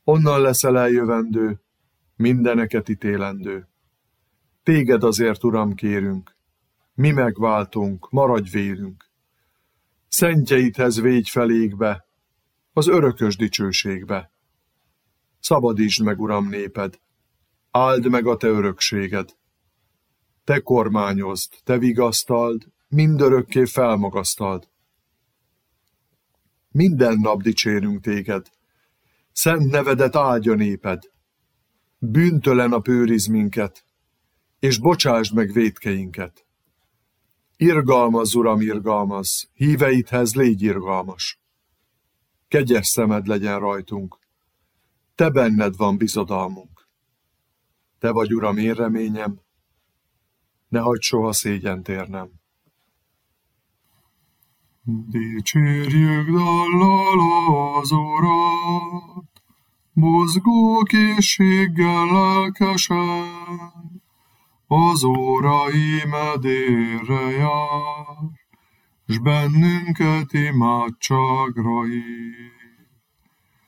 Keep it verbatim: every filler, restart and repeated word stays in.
onnan leszel eljövendő, mindeneket ítélendő. Téged azért, Uram, kérünk, mi megváltunk, maradj vélünk. Szentjeidhez végy felékbe, az örökös dicsőségbe. Szabadítsd meg, Uram, néped, áld meg a te örökséged. Te kormányozd, te vigasztald, mindörökké felmagasztald. Minden nap dicsérünk téged, szent nevedet áldja néped. Bűntelen a őrizd minket, és bocsásd meg vétkeinket. Irgalmazz, Uram, irgalmazz, híveidhez légy irgalmas. Kegyes szemed legyen rajtunk, te benned van bizodalmunk. Te vagy, Uram, én reményem, ne hagyd soha szégyent érnem. Dicsérjük dallal az Urat, mozgó készséggel lelkesen, az óra íme délre jár, s bennünket imádságra hív.